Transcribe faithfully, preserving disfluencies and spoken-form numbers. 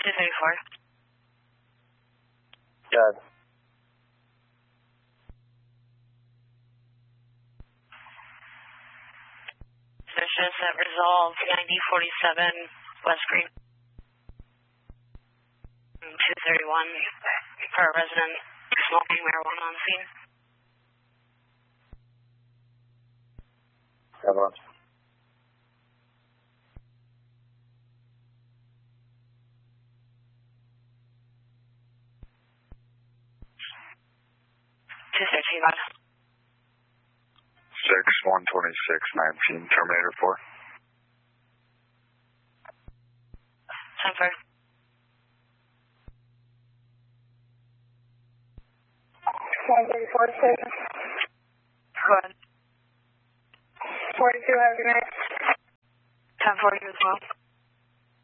two thirty-four. Got it. Suspicious at Resolve ninety forty-seven West Green. two thirty-one for a resident smoking marijuana on scene. Have on. two thirteen. six one twenty-six nineteen, Terminator four. Time for. one thirty-four station. Go ahead. forty-two, have a good night. ten forty as well.